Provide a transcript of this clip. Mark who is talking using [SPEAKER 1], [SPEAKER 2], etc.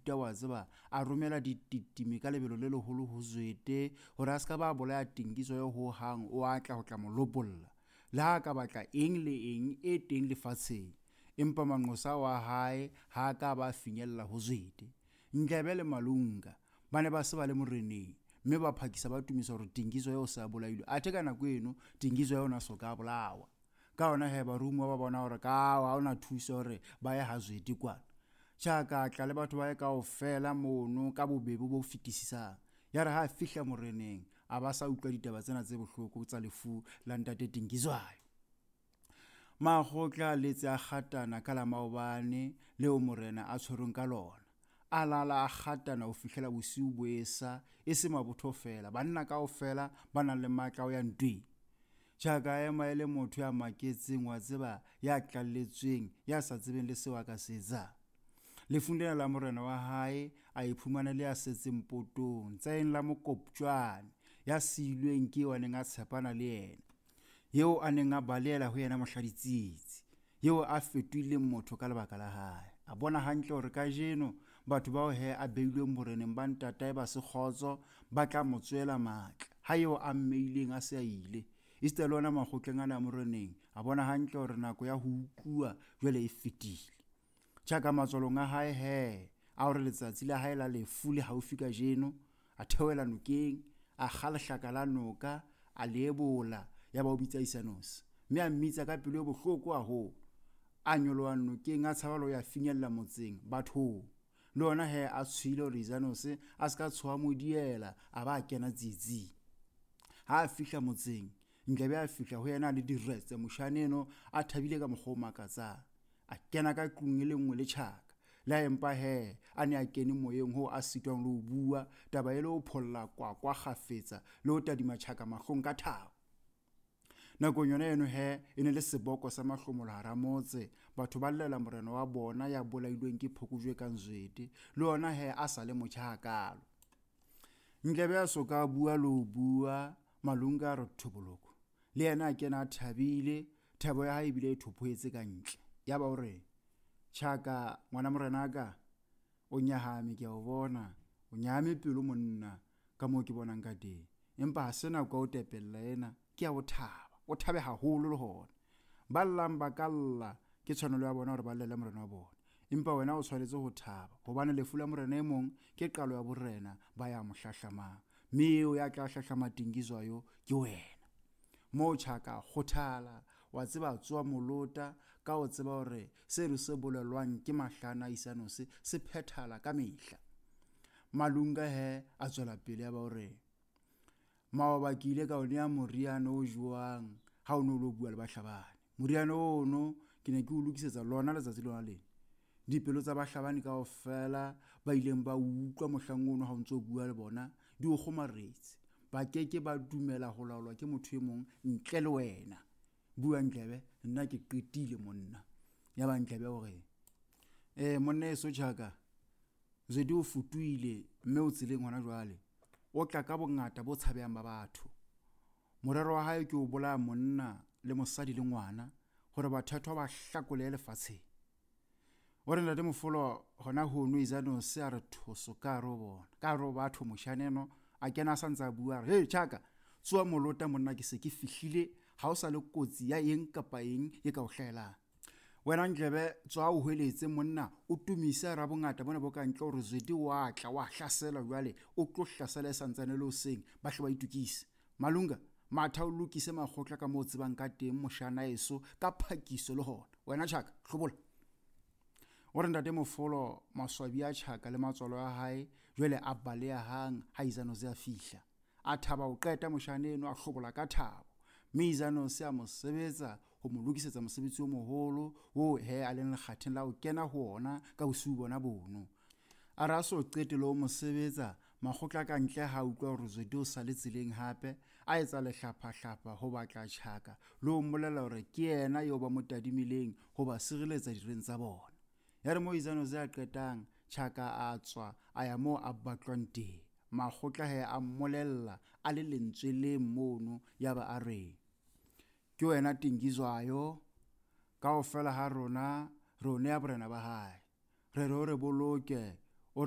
[SPEAKER 1] ithuta wa tseba a romela ditimi ka lebelo le leholo ho Zwete hore a ska ba bolaya Tingiso yo ho hang o atla ho tla mo lopolla le ha ka batla eng le eng e teng lefatsheng empa manqosa wa hae ha ka ba finyella ho Zwete. Ndlebe le Malunga ba ne ba se ba le moreneng mme ba phakisa ba tumisa hore Tingiso yo sa bolailwe athe ka nako eno Tingiso yo na soka bolawa ka ona he ba rumo ba bona hore ka wa ona thusa hore ba ye ha Zwete kwana Chaka tla le batho ba ye kaofela mono ka bobebe bo fetisisang ya re ha fihla moreneng a ba sa utlwa ditaba tsena tse bohloko tsa lefu la ntate Tingiso ayo. Makgotla le tsa kgatana ka la maobane leo morena a tshwereng ka lona a lala a kgatana ho fihlela bosiu boesa e se mabotho fela banna kaofela ba nang le matla o ya ntweng. Chaka ema ele motho ya maketseng wa tseba ya tlalletsweng ya sa tsebeng le sewa ka setsa le fundela la morena wa hae a iphumana le a setseng potong tsaeng la mokoptjwane ya silweng ke wa neng a tshepana le yena yeo a neng a balela ho yena mohladitsietsi yeo a fetoileng motho ka lebaka la hae a bona hantle hore ka jeno batho bao he a beilweng moreneng ba ntatae ba se kgotso ba tla mo tswela matla ha yeo a mmeileng a se a ile iste le ona makgotleng ana moreneng a bona hantle hore nako ya ho ukua jwale e fetile. Chaka matsolong a hae he a hore letsatsi la hae la lefu le haufi ka jeno a theohela nokeng a kga lehlaka la noka a lebola ya ba o bitsa Isanos mme a mmitsa ka pelo e bohloko haholo a nyoloha nokeng a tshaba lo ya finyella motseng batho le ona he a tshwile hore Isanos a ska tshoha modiela a ba kena tsitsi ha a fihla motseng Ndlebe a fihla ho yena le diretse moshaneno a thabile ka mokgwa o makatsang a kena ka tlung le nngwe le Chaka la empa he a ne a kene moyeng ho a sitwang le ho bua taba ele o pholla kwa kgafetsa le ho tadima Chaka mahlong ka thabo. Nakong yona eno he e ne le seboko sa mahlomola hara motse batho ba llela morena wa bona ya bolailweng ke phokojwe ka Zwete le ona he a sa le motjha hakalo. Ndlebe a soka bua lo bua Malunga re thoboloko le yena a kena a thabile thabo ya hae bile e thophoetse ka ntle ya ba hore Chaka ngwana morena ka o nyahame ke o bona o nyahame pelo monna ka mo ke bonang ka teng empa ha sena kwa o tepella ena ke ya o thaba o thabe haholo le hona ba llang ba kalla ke tshwanelo ya bona hore ba lele morena wa bona empa wena o tshwanetse ho thaba hobane lefu la morena e mong ke qalo ya borena ba ya mohlahlamang mme o ya tla hlahlama Tingiso yo ke wena mo Chaka khothala wa tseba tswa molota ka o tseba hore se re se bolelwang ke mahlana Isanos se phethala ka mehla. Malunga he a tswela pele ya ba hore maoba ke ile ka o nea moriana o jwang ha o no lo bua le bahlabane moriana ono ke ne ke o lokisetsa lona letsatsi lona lena dipelo tsa bahlabane kaofela ba ileng ba utlwa mohlang ono ha o ntso bua le bona di o kgomaretse ba keke ba dumela ho laolwa ke motho e mong ntle le wena bua Ndlebe nna ke qetile monna ya ba Ndlebe hore monna eso Chaka Zwete o futuile mme o tseleng hona jwale o tla ka bongata bo tshabehang ba batho morero wa hae ke o bolaya monna le mosadi le ngwana hore bathatwa ba hlakole lefatsheng o re ntate Mofolo hona ho no Isanos a re thoso ka ro bona ka ro batho moshaneno a kena sa ntsa bua re hey Chaka tswa molota monna ke se ke fihlile ha o sa le kotsi ya eng kapa eng e ka o hlaelang wena Ndlebe tswa o hweletse monna o tumisa ra bongata bona bo ka ntle hore Zwete wa tla wa hlasela jwale o tlo hlasela santsane le o seng ba hle ba itukise Malunga matha o lokise makgotla ka mo tsebang ka teng moshana eso ka phakiso le hona wena Chaka hlobola o re ntate Mofolo maswabi a Chaka le matswalo a hae jwale a baleha hang ha Isanos a fihla a thaba o qeta moshaneno a hlobola ka thabo mme Isanos a mo sebetsa ho mo lokisetsa mosebetsi o moholo o he a leng lekgatheng la o kena ho ona ka bosiu bona bono a ra so qete lo mo sebetsa makgotla ka ntle ha utlwa hore Zwete o sa le tseleng hape a etsa lehlapha ho batla Chaka le ho mmolela hore ke yena eo ba mo tadimileng ho ba sireletsa direng tsa bona ya re mo Isanos a qetang Chaka a tswa a ya mo a batlwang teng makgotla he a mmolella a le lentswe le mono ya ba a re ke wena Tingiso ayo kaofela ha rona ya borena ba hae re re boloke